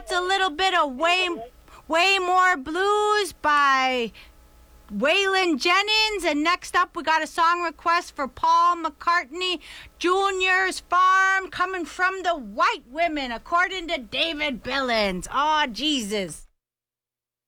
That's a little bit of way more blues by Waylon Jennings. And next up, we got a song request for Paul McCartney Jr.'s Farm, coming from the White Women, according to David Billings. Oh, Jesus.